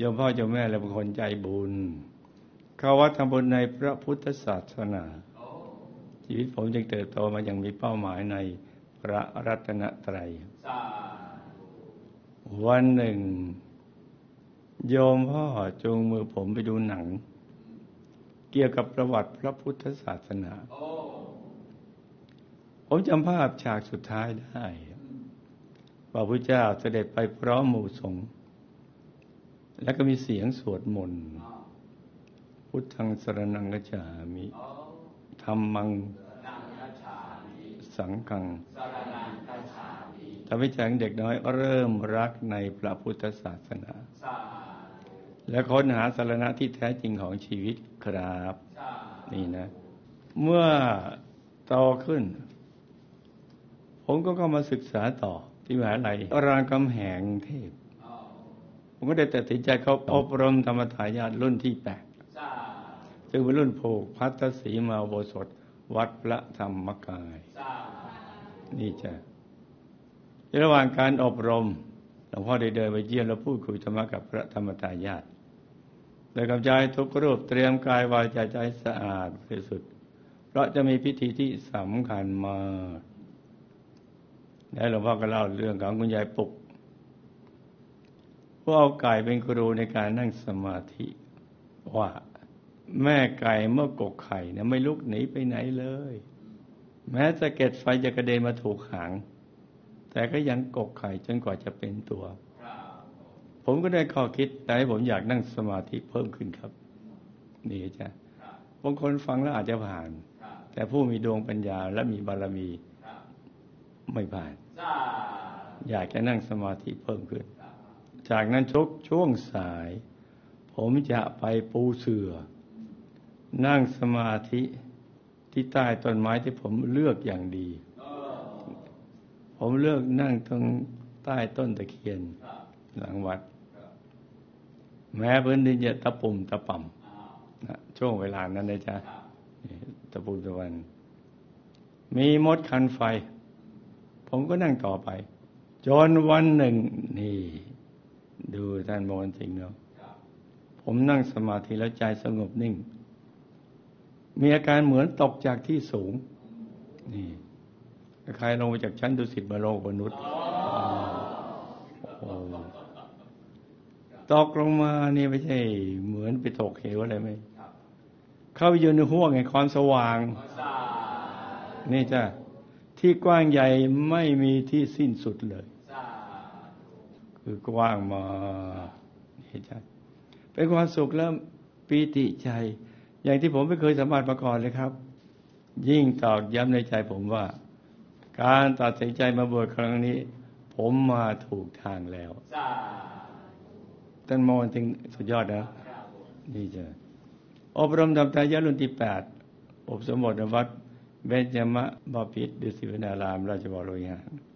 มพ่อโยมแม่และบางคนใจบุญเข้าวัดทำบุญในพระพุทธศาสนาชีวิตผมจึงเติบโตมาอย่างมีเป้าหมายในพระรัตนตรัยวันหนึ่งโยมพ่อจูงมือผมไปดูหนังเกี่ยวกับประวัติพระพุทธศาสนาผมจำภาพฉากสุดท้ายได้ว่าพระเจ้าเสด็จไปพร้อมหมู่สงฆ์แล้วก็มีเสียงสวดมนต์พุทธังสรณังคัจฉามิธัมมังสังฆังทำให้ใจเด็กน้อยเริ่มรักในพระพุทธศาสนาและค้นหาสรณะที่แท้จริงของชีวิตครับนี่นะเมื่อโตขึ้นผมก็เข้ามาศึกษาต่อที่มหาวิทยาลัยรามคำแหงเทพผมก็ได้ตัดสินใจเข้าอบรมธรรมทายาทรุ่นที่8ซึ่งเป็นรุ่นผูกพัทธสีมาอุโบสถวัดพระธรรมกายนี่จ้ะในระหว่างการอบรมหลวงพ่อได้เดินไปเยี่ยมและพูดคุยธรรมะกับพระธรรมทายาทโดยกำชับให้ทุกรูปเตรียมกายวาจาใจสะอาดบริสุทธิ์เพราะจะมีพิธีที่สำคัญมากและหลวงพ่อก็เล่าเรื่องของคุณยายปุกผู้เอาไก่เป็นครูในการนั่งสมาธิว่าแม่ไก่เมื่อกกไข่นะไม่ลุกหนีไปไหนเลยแม้สะเก็ดไฟจะกระเด็นมาถูกหางแต่ก็ยังกกไข่จนกว่าจะเป็นตัวผมก็ได้ข้อคิดแต่ให้ผมอยากนั่งสมาธิเพิ่มขึ้นครับนี่จ้ะบางคนฟังแล้วอาจจะผ่านแต่ผู้มีดวงปัญญาและมีบารมีไม่ผ่านอยากจะนั่งสมาธิเพิ่มขึ้นจากนั้นช่วงสายผมจะไปปูเสื่อนั่งสมาธิที่ใต้ต้นไม้ที่ผมเลือกอย่างดีผมเลือกนั่งตรงใต้ต้นตะเคียนหลังวัดแม้พื้นดินจะตะปุ่มตะป่ำนะช่วงเวลานั้นเลยจ้ะตะปุ่มตะวันมีมดคันไฟผมก็นั่งต่อไปจนวันหนึ่งนี่ดูท่านมองจริงเนาะผมนั่งสมาธิแล้วใจสงบนิ่งมีอาการเหมือนตกจากที่สูงนี่ใครลงมาจากชั้นดุสิตมาโลกมนุษย์ตกลงมานี่ไม่ใช่เหมือนไปตกเหวอะไรไหมเข้าไปอยู่ในห้วงแห่งความสว่างนี่จ้ะที่กว้างใหญ่ไม่มีที่สิ้นสุดเลยคือกว้างมานี่จ้ะเป็นความสุขแล้วปีติใจอย่างที่ผมไม่เคยสัมผัสมาก่อนเลยครับยิ่งตอกย้ำในใจผมว่าการตัดสินใจมาบวชครั้งนี้ผมมาถูกทางแล้วท่านมองถึงสุดยอดนะนี่จ้ะอบรมธรรมทายาทรุ่นที่8อบสมบทวัดเบญจมบพิตรดุสิตวนารามราชวรวิหาร